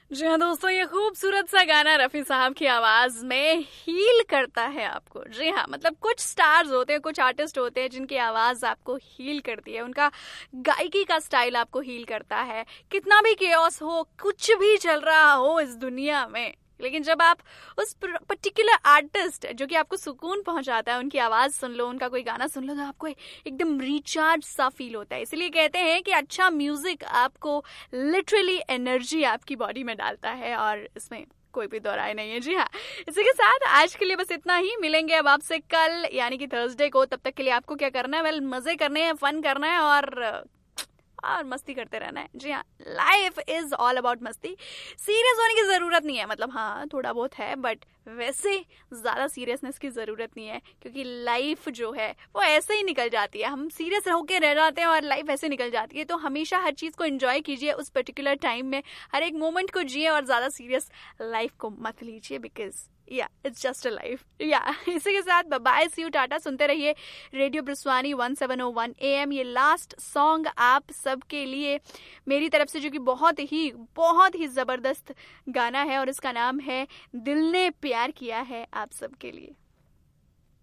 जी हाँ दोस्तों, ये खूबसूरत सा गाना रफी साहब की आवाज में हील करता है आपको। जी हाँ, मतलब कुछ स्टार्स होते हैं, कुछ आर्टिस्ट होते हैं जिनकी आवाज आपको हील करती है, उनका गायकी का स्टाइल आपको हील करता है। कितना भी केओस हो, कुछ भी चल रहा हो इस दुनिया में, लेकिन जब आप उस पर्टिकुलर आर्टिस्ट जो कि आपको सुकून पहुंचाता है, उनकी आवाज सुन लो, उनका कोई गाना सुन लो, तो आपको एकदम रिचार्ज सा फील होता है। इसलिए कहते हैं कि अच्छा म्यूजिक आपको लिटरली एनर्जी आपकी बॉडी में डालता है, और इसमें कोई भी दो राय नहीं है। जी हाँ, इसी के साथ आज के लिए बस इतना ही। मिलेंगे अब आपसे कल, यानी कि थर्सडे को। तब तक के लिए आपको क्या करना है, वेल मजे करने हैं, फन करना है और मस्ती करते रहना है। जी हाँ, लाइफ इज ऑल अबाउट मस्ती। सीरियस होने की जरूरत नहीं है, मतलब हाँ थोड़ा बहुत है, बट वैसे ज्यादा सीरियसनेस की जरूरत नहीं है, क्योंकि लाइफ जो है वो ऐसे ही निकल जाती है। हम सीरियस होके रह जाते हैं और लाइफ ऐसे निकल जाती है। तो हमेशा हर चीज को एंजॉय कीजिए, उस पर्टिकुलर टाइम में हर एक मोमेंट को जिए, और ज्यादा सीरियस लाइफ को मत लीजिए, because it's just a life. इसी के साथ बाय, सी यू, टाटा। सुनते रहिए रेडियो ब्रिस्वानी 1701 AM। ये लास्ट सॉन्ग आप सबके लिए मेरी तरफ से, जो कि बहुत ही जबरदस्त गाना है, और इसका नाम है दिल ने प्यार किया है, आप सबके लिए।